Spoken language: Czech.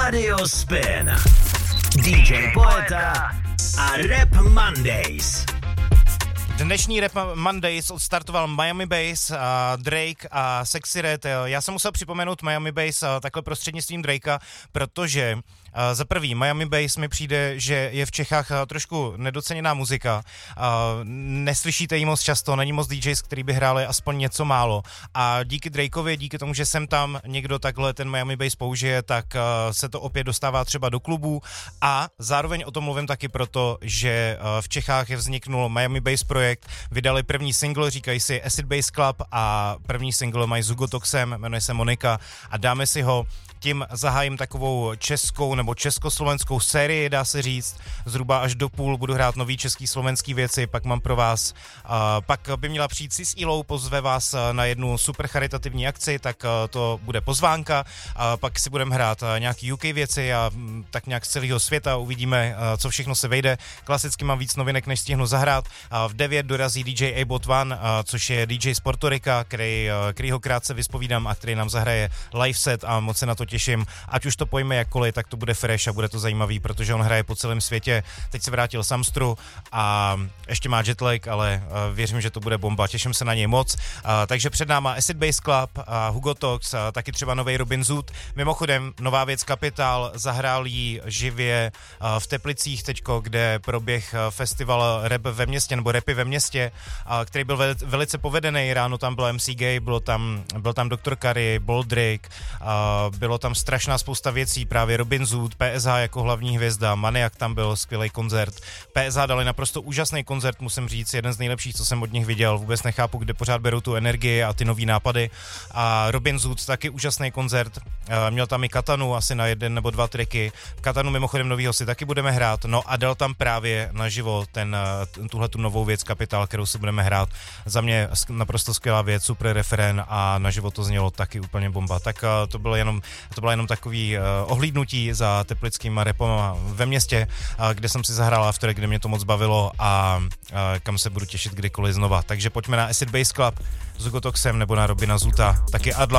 Radio Spin. DJ Poeta a Rap Mondays. Dnešní Rap Mondays odstartoval Miami Bass, Drake a Sexy Red. Já jsem musel připomenout Miami Bass takhle prostřednictvím Drakea, protože za prvý Miami Bass mi přijde, že je v Čechách trošku nedoceněná muzika. Neslyšíte ji moc často, není moc DJs, který by hráli aspoň něco málo. A díky Drakeovi, díky tomu, že sem tam někdo takhle ten Miami Bass použije, tak se to opět dostává třeba do klubů. A zároveň o tom mluvím taky proto, že v Čechách je vzniknul Miami Bass projekt, vydali první single, říkají si Acid Bass Club a první single mají s Hugotoxem, jmenuje se Monika a dáme si ho. Tím zahájím takovou českou nebo československou sérii, dá se říct, zhruba až do půl budu hrát nový český slovenský věci, pak mám pro vás, pak by měla přijít Cis Ilou, pozve vás na jednu super charitativní akci, tak to bude pozvánka, pak si budeme hrát nějaký UK věci a tak nějak z celého světa uvidíme, co všechno se vejde. Klasicky mám víc novinek, než stihnu zahrát. V 9 dorazí DJ A-Bot One, což je DJ z Puerto Rica, kterýho krátce vyspovídám a který nám zahraje live set a moc se na to těším. Ať už to pojme jakkoliv, tak to bude fresh a bude to zajímavý, protože on hraje po celém světě. Teď se vrátil z Amstru a ještě má jetlag, ale věřím, že to bude bomba. Těším se na něj moc. Takže před náma Acid Bass Club, Hugotox, taky třeba nový Robin Zoot. Mimochodem, nová věc Kapitál, zahrál jí živě v Teplicích teďko, kde proběh festival Rap ve městě, nebo Rapy ve městě, který byl velice povedený. Ráno tam byl MC Gay, byl tam Dr. Curry, Boldrick, bylo tam strašná spousta věcí, právě Robin Zoot, PSH jako hlavní hvězda, Maniak tam byl, skvělý koncert. PSH dali naprosto úžasný koncert, musím říct, jeden z nejlepších, co jsem od nich viděl, vůbec nechápu, kde pořád berou tu energii a ty nový nápady. A Robin Zoot taky úžasný koncert, měl tam i Katanu asi na 1 nebo 2 triky. Katanu mimochodem novýho si taky budeme hrát, no a dal tam právě naživo tuhletu novou věc Kapitál, kterou si budeme hrát. Za mě naprosto skvělá věc, super referén a naživo to znělo taky úplně bomba. Tak to bylo jenom takový ohlídnutí za teplickým rapem ve městě, kde jsem si zahrál after, kde mě to moc bavilo a kam se budu těšit kdykoliv znova. Takže pojďme na Acid Bass Club s Hugotoxem nebo na Robina Zoota, taky Adla.